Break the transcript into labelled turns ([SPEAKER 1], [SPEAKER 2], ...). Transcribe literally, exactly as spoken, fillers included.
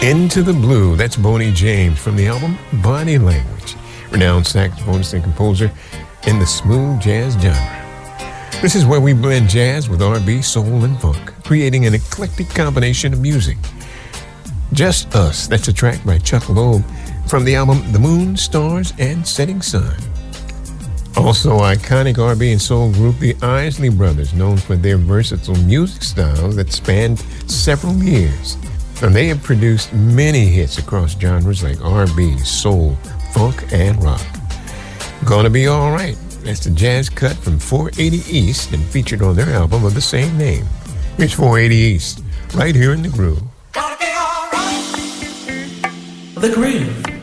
[SPEAKER 1] Into the Blue. That's Boney James from the album Body Language, renowned saxophonist and composer in the smooth jazz genre. This is where we blend jazz with R and B, soul, and funk, creating an eclectic combination of music. Just Us, that's a track by Chuck Loeb from the album The Moon, Stars, and Setting Sun. Also, iconic R and B and soul group The Isley Brothers, known for their versatile music styles that spanned several years. And they have produced many hits across genres like R and B, soul, funk, and rock. Gonna Be Alright, that's the jazz cut from four eighty East and featured on their album of the same name. Here's four eighty East, right here in the groove.
[SPEAKER 2] Gonna be alright. The Groove.